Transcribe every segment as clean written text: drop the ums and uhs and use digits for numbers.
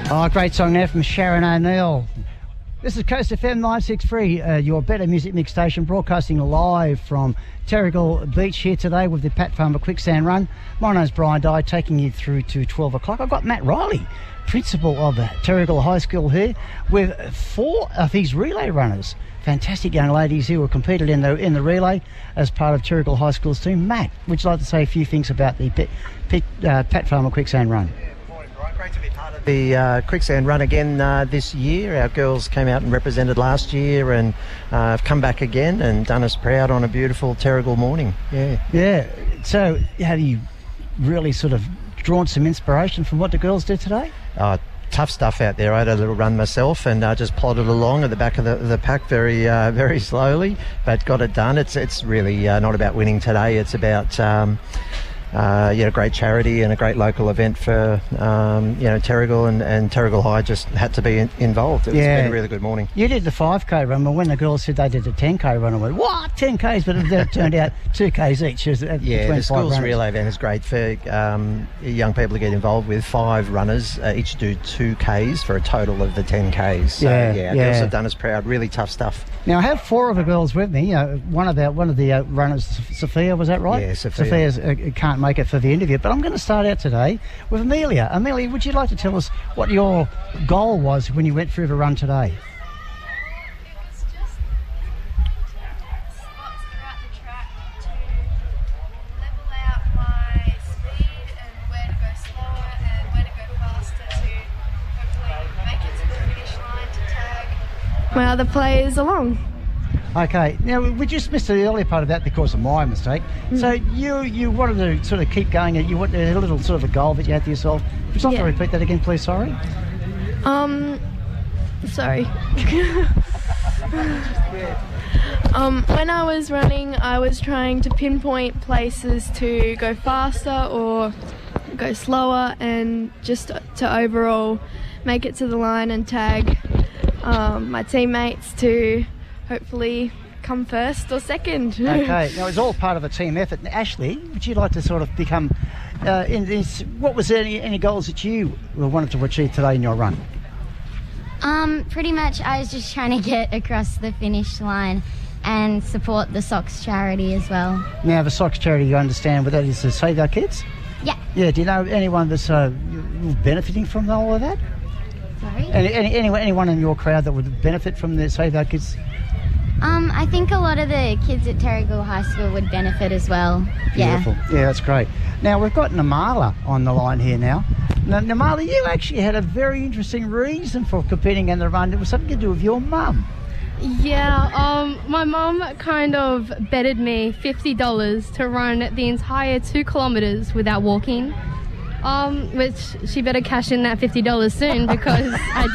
Oh, great song there from Sharon O'Neill. This is Coast FM 963, your better music mix station, broadcasting live from Terrigal Beach here today with the Pat Farmer Quicksand Run. My name's Brian Dye, taking you through to 12 o'clock. I've got Matt Riley, principal of Terrigal High School here, with 4 of his relay runners. Fantastic young ladies who were competed in the relay as part of Terrigal High School's team. Matt, would you like to say a few things about the Pat Farmer Quicksand Run? Great to be part of the Quicksand Run again this year. Our girls came out and represented last year and have come back again and done us proud on a beautiful Terrigal morning. Yeah. So have you really sort of drawn some inspiration from what the girls did today? Tough stuff out there. I had a little run myself and just plodded along at the back of the pack very slowly, but got it done. It's really not about winning today. It's about great charity and a great local event for Terrigal, and Terrigal High just had to be involved. It's been a really good morning. You did the 5K run, but when the girls said they did the 10K run, I went, what, 10Ks? But it turned out 2Ks each. The school's relay event is great for young people to get involved with. 5 runners each do 2Ks for a total of the 10Ks. So our girls have done us proud. Really tough stuff. Now I have 4 of the girls with me. One of the runners, Sophia, was that right? Yeah, Sophia. Sophia's can't make it for the interview, but I'm going to start out today with Amelia. Amelia, would you like to tell us what your goal was when you went through the run today? It was just spots throughout the track to level out my speed and where to go slower and where to go faster to hopefully make it to the finish line to tag my other players along. Okay, now we just missed the earlier part of that because of my mistake. So you wanted to sort of keep going, and you wanted a little sort of a goal that you had for yourself. Would you like to repeat that again, please? Sorry. Sorry. When I was running, I was trying to pinpoint places to go faster or go slower, and just to overall make it to the line and tag my teammates to hopefully come first or second. Okay, now it's all part of a team effort. Ashley, would you like to sort of become, what was any goals that you wanted to achieve today in your run? Pretty much I was just trying to get across the finish line and support the Socks charity as well. Now the Socks charity, you understand what that is, to Save Our Kids? Yeah. Yeah, do you know anyone that's benefiting from all of that? Sorry? Anyone in your crowd that would benefit from the Save Our Kids? I think a lot of the kids at Terrigal High School would benefit as well. Beautiful. Yeah, that's great. Now, we've got Namala on the line here now. Now, Namala, you actually had a very interesting reason for competing in the run. It was something to do with your mum. Yeah, my mum kind of betted me $50 to run the entire 2 kilometres without walking. Which she better cash in that $50 soon because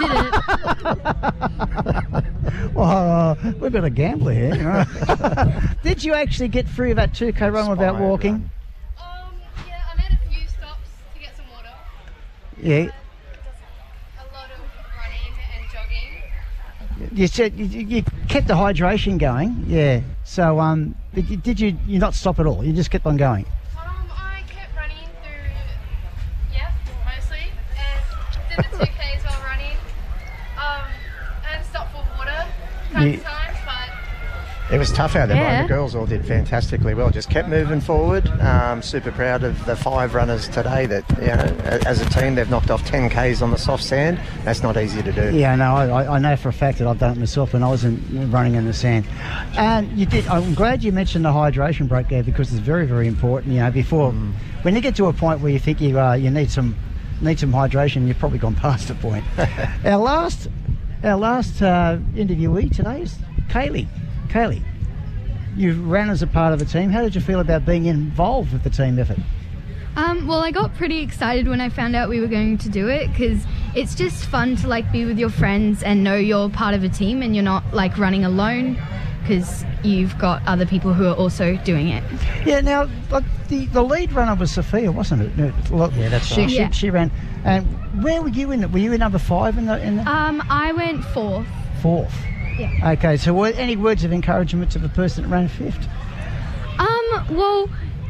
I didn't. Well, we've got a gambler here. Did you actually get through that 2K run without walking? Yeah, I made a few stops to get some water. Yeah. A lot of running and jogging. You said you kept the hydration going, yeah. So, did you not stop at all? You just kept on going? I kept running through, mostly, and did the 2Ks while running, and stopped for water times, but it was tough out there. The girls all did fantastically well. Just kept moving forward. Super proud of the 5 runners today that, as a team, they've knocked off 10Ks on the soft sand. That's not easy to do. Yeah, no, I know for a fact that I've done it myself when I was running in the sand. And you did. I'm glad you mentioned the hydration break there because it's very, very important. Before when you get to a point where you think you need some hydration, you've probably gone past the point. Our last interviewee today is Kaylee. Kaylee, you ran as a part of the team. How did you feel about being involved with the team effort? Well, I got pretty excited when I found out we were going to do it because it's just fun to be with your friends and know you're part of a team and you're not running alone because you've got other people who are also doing it. Yeah, now the lead runner was Sophia, wasn't it? Yeah, that's right. She ran. And where were you in it? Were you in number 5 in the? I went 4th. 4th. Yeah. Okay, so any words of encouragement to the person that ran 5th? Well,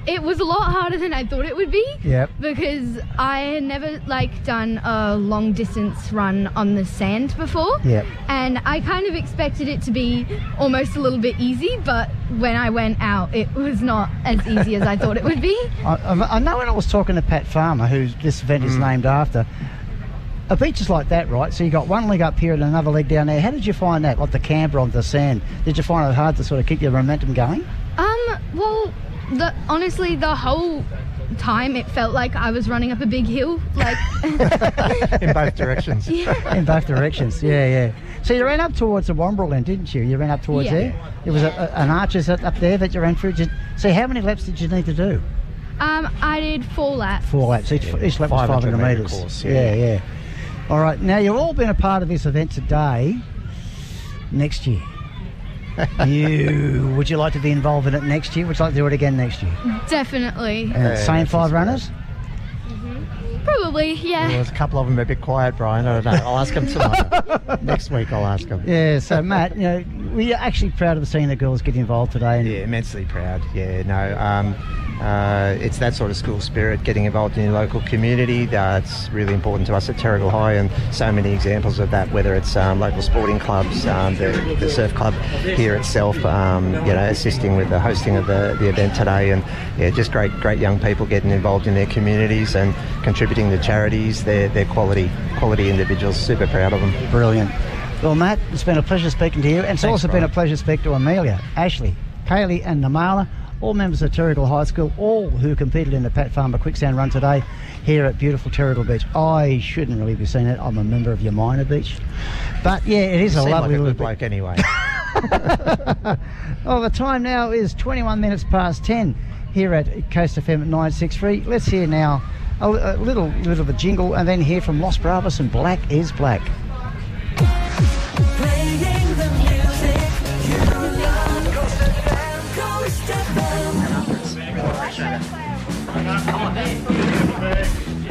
It was a lot harder than I thought it would be. Yep. Because I had never done a long distance run on the sand before. Yep. And I kind of expected it to be almost a little bit easy, but when I went out, it was not as easy as I thought it would be. I know when I was talking to Pat Farmer, who this event is named after, a beach is like that, right? So you got one leg up here and another leg down there. How did you find that, like the camber on the sand? Did you find it hard to sort of keep your momentum going? Well, honestly, the whole time it felt like I was running up a big hill, like In both directions. Yeah. In both directions, yeah. So you ran up towards the Wombrel then, didn't you? You ran up towards Yeah. there? It was an arches up there that you ran through. So how many laps did you need to do? I did 4 laps. 4 laps. Each lap was 500 500 metres. course, Yeah. All right, now you've all been a part of this event today. Next year. Would you like to be involved in it next year? Would you like to do it again next year? Definitely. And same that 5 sounds runners? Probably, yeah. There's a couple of them a bit quiet, Brian. I don't know. I'll ask them tomorrow. Next week I'll ask them. Yeah, so Matt, we're actually proud of seeing the girls get involved today. And Yeah, immensely proud. Yeah, no, it's that sort of school spirit, getting involved in your local community. That's really important to us at Terrigal High, and so many examples of that, whether it's local sporting clubs, the surf club here itself, assisting with the hosting of the event today, and just great young people getting involved in their communities and contributing to charities. They're quality individuals. Super proud of them. Brilliant. Well, Matt, it's been a pleasure speaking to you, and it's Thanks, also Brian. been a pleasure speaking to Amelia, Ashley, Kaylee and Namala, all members of Terrigal High School, all who competed in the Pat Farmer Quicksand Run today here at beautiful Terrigal Beach. I shouldn't really be saying it. I'm a member of Yamina Beach. But, yeah, it is a Seem lovely like a little good bloke anyway. Well, the time now is 21 minutes past 10 here at Coast FM at 963. Let's hear now a little of a jingle and then hear from Los Bravos and Black is Black. Playing the music you love. Coast FM, Coast FM.